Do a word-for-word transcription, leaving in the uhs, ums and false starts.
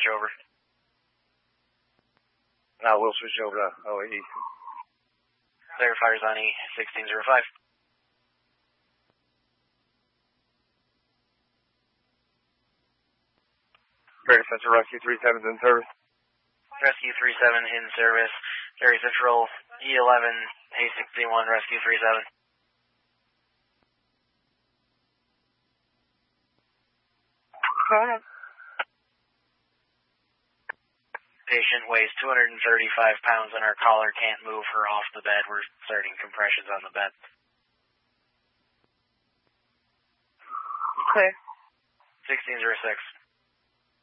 over. Now we'll switch over to O A E. Clear fires on E, sixteen oh five. Prairie Central Rescue three seven's in service. Rescue three seven in service. Prairie Central E eleven, A sixty-one, Rescue three seven. Go ahead. Patient weighs two hundred thirty-five pounds and our caller can't move her off the bed. We're starting compressions on the bed. Clear. sixteen oh six.